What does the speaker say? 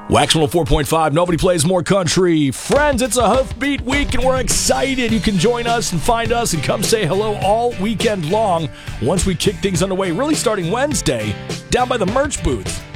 Wax 104.5, nobody plays more country. Friends, it's a Hoofbeat week and we're excited. You can join us and find us and come say hello all weekend long once we kick things underway, really starting Wednesday, down by the merch booth.